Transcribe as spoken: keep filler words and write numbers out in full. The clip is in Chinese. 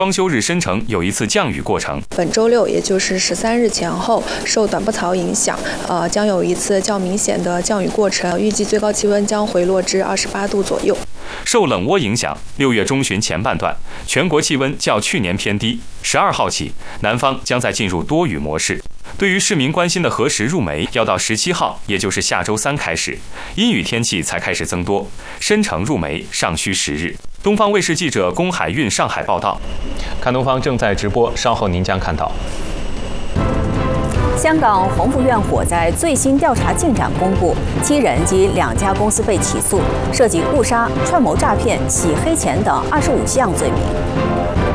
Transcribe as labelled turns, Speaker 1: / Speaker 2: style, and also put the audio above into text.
Speaker 1: 双休日，深成有一次降雨过程。
Speaker 2: 本周六，也就是十三日前后，受短波槽影响，呃，将有一次较明显的降雨过程，预计最高气温将回落至二十八度左右。
Speaker 1: 受冷涡影响，六月中旬前半段，全国气温较去年偏低。十二号起，南方将在进入多雨模式。对于市民关心的何时入梅，要到十七号，也就是下周三开始，阴雨天气才开始增多。深成入梅尚需十日。东方卫视记者龚海运上海报道。看东方正在直播，稍后您将看到。
Speaker 3: 香港宏福院火灾最新调查进展公布，七人及两家公司被起诉，涉及误杀、串谋诈骗、洗黑钱等二十五项罪名。